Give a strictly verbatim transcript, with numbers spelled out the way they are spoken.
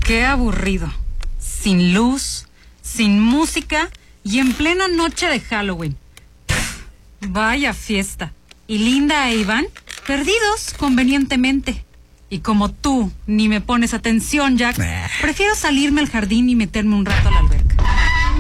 Qué aburrido. Sin luz, sin música y en plena noche de Halloween. Vaya fiesta. Y Linda e Iván, perdidos convenientemente. Y como tú ni me pones atención, Jack, prefiero salirme al jardín y meterme un rato a la alberca.